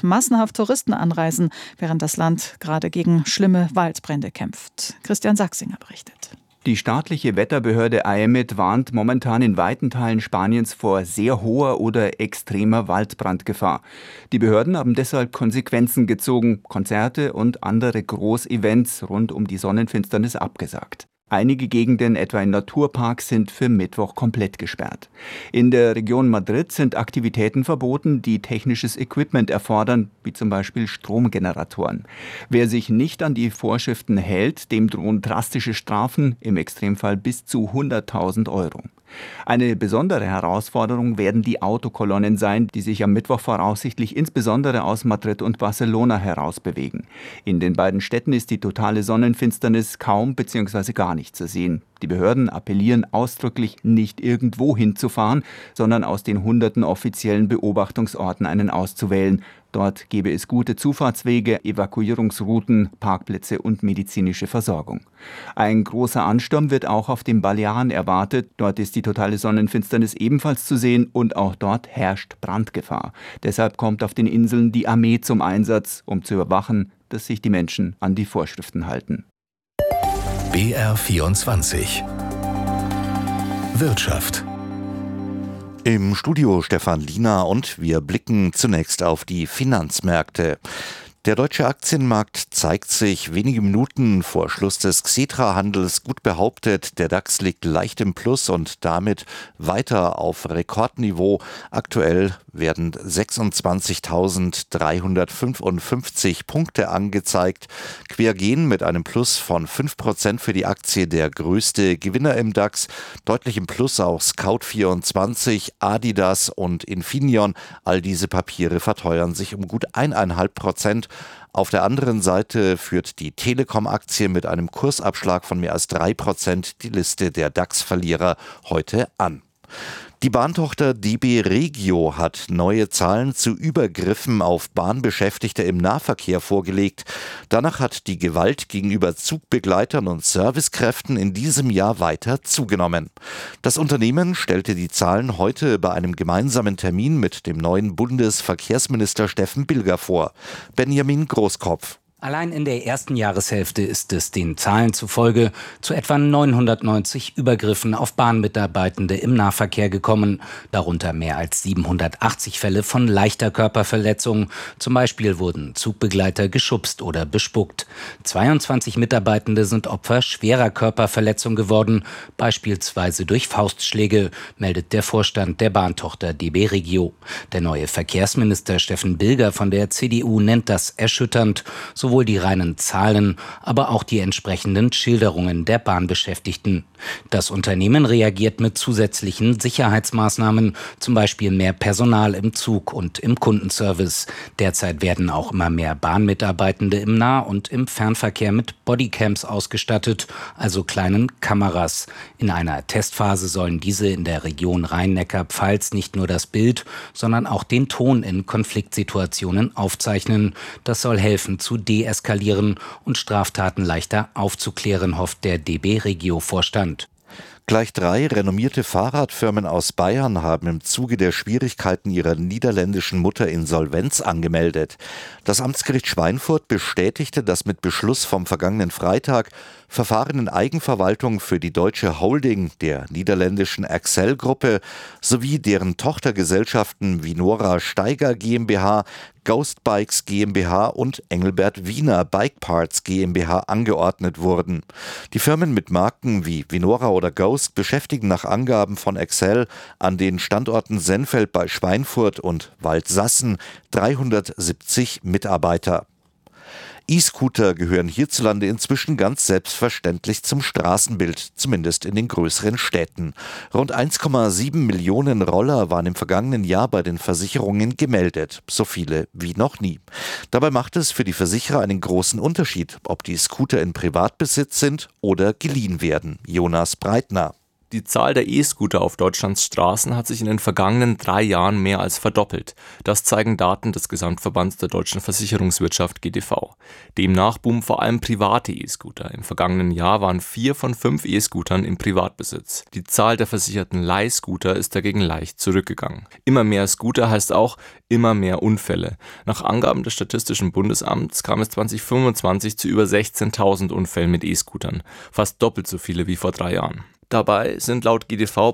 massenhaft Touristen anreisen, während das Land gerade gegen schlimme Waldbrände kämpft. Christian Sachsinger berichtet. Die staatliche Wetterbehörde AEMET warnt momentan in weiten Teilen Spaniens vor sehr hoher oder extremer Waldbrandgefahr. Die Behörden haben deshalb Konsequenzen gezogen, Konzerte und andere Großevents rund um die Sonnenfinsternis abgesagt. Einige Gegenden, etwa in Naturparks, sind für Mittwoch komplett gesperrt. In der Region Madrid sind Aktivitäten verboten, die technisches Equipment erfordern, wie zum Beispiel Stromgeneratoren. Wer sich nicht an die Vorschriften hält, dem drohen drastische Strafen, im Extremfall bis zu 100.000 Euro. Eine besondere Herausforderung werden die Autokolonnen sein, die sich am Mittwoch voraussichtlich insbesondere aus Madrid und Barcelona herausbewegen. In den beiden Städten ist die totale Sonnenfinsternis kaum bzw. gar nicht zu sehen. Die Behörden appellieren ausdrücklich, nicht irgendwo hinzufahren, sondern aus den hunderten offiziellen Beobachtungsorten einen auszuwählen. Dort gäbe es gute Zufahrtswege, Evakuierungsrouten, Parkplätze und medizinische Versorgung. Ein großer Ansturm wird auch auf den Balearen erwartet. Dort ist die totale Sonnenfinsternis ebenfalls zu sehen und auch dort herrscht Brandgefahr. Deshalb kommt auf den Inseln die Armee zum Einsatz, um zu überwachen, dass sich die Menschen an die Vorschriften halten. BR24 Wirtschaft. Im Studio Stefan Liener und wir blicken zunächst auf die Finanzmärkte. Der deutsche Aktienmarkt zeigt sich wenige Minuten vor Schluss des Xetra-Handels gut behauptet. Der DAX liegt leicht im Plus und damit weiter auf Rekordniveau. Aktuell werden 26.355 Punkte angezeigt. Quergehen mit einem Plus von 5% für die Aktie der größte Gewinner im DAX. Deutlich im Plus auch Scout24, Adidas und Infineon. All diese Papiere verteuern sich um gut 1,5%. Auf der anderen Seite führt die Telekom-Aktie mit einem Kursabschlag von mehr als 3% die Liste der DAX-Verlierer heute an. Die Bahntochter DB Regio hat neue Zahlen zu Übergriffen auf Bahnbeschäftigte im Nahverkehr vorgelegt. Danach hat die Gewalt gegenüber Zugbegleitern und Servicekräften in diesem Jahr weiter zugenommen. Das Unternehmen stellte die Zahlen heute bei einem gemeinsamen Termin mit dem neuen Bundesverkehrsminister Steffen Bilger vor. Benjamin Großkopf. Allein in der ersten Jahreshälfte ist es den Zahlen zufolge zu etwa 990 Übergriffen auf Bahnmitarbeitende im Nahverkehr gekommen, darunter mehr als 780 Fälle von leichter Körperverletzung. Zum Beispiel wurden Zugbegleiter geschubst oder bespuckt. 22 Mitarbeitende sind Opfer schwerer Körperverletzung geworden, beispielsweise durch Faustschläge, meldet der Vorstand der Bahntochter DB Regio. Der neue Verkehrsminister Steffen Bilger von der CDU nennt das erschütternd. Sowohl die reinen Zahlen, aber auch die entsprechenden Schilderungen der Bahnbeschäftigten. Das Unternehmen reagiert mit zusätzlichen Sicherheitsmaßnahmen, zum Beispiel mehr Personal im Zug und im Kundenservice. Derzeit werden auch immer mehr Bahnmitarbeitende im Nah- und im Fernverkehr mit Bodycams ausgestattet, also kleinen Kameras. In einer Testphase sollen diese in der Region Rhein-Neckar-Pfalz nicht nur das Bild, sondern auch den Ton in Konfliktsituationen aufzeichnen. Das soll helfen zu deeskalieren und Straftaten leichter aufzuklären, hofft der DB Regio-Vorstand. Gleich 3 renommierte Fahrradfirmen aus Bayern haben im Zuge der Schwierigkeiten ihrer niederländischen Mutter Insolvenz angemeldet. Das Amtsgericht Schweinfurt bestätigte das mit Beschluss vom vergangenen Freitag Verfahren in Eigenverwaltung für die deutsche Holding der niederländischen Accel-Gruppe sowie deren Tochtergesellschaften Vinora Steiger GmbH, Ghost Bikes GmbH und Engelbert Wiener Bike Parts GmbH angeordnet wurden. Die Firmen mit Marken wie Vinora oder Ghost beschäftigen nach Angaben von Accel an den Standorten Sennfeld bei Schweinfurt und Waldsassen 370 Mitarbeiter. E-Scooter gehören hierzulande inzwischen ganz selbstverständlich zum Straßenbild, zumindest in den größeren Städten. Rund 1,7 Millionen Roller waren im vergangenen Jahr bei den Versicherungen gemeldet, so viele wie noch nie. Dabei macht es für die Versicherer einen großen Unterschied, ob die Scooter in Privatbesitz sind oder geliehen werden. Jonas Breitner. Die Zahl der E-Scooter auf Deutschlands Straßen hat sich in den vergangenen 3 Jahren mehr als verdoppelt. Das zeigen Daten des Gesamtverbands der deutschen Versicherungswirtschaft GDV. Demnach boomen vor allem private E-Scooter. Im vergangenen Jahr waren 4 von 5 E-Scootern im Privatbesitz. Die Zahl der versicherten Leihscooter ist dagegen leicht zurückgegangen. Immer mehr Scooter heißt auch immer mehr Unfälle. Nach Angaben des Statistischen Bundesamts kam es 2025 zu über 16.000 Unfällen mit E-Scootern. Fast doppelt so viele wie vor 3 Jahren. Dabei sind laut GDV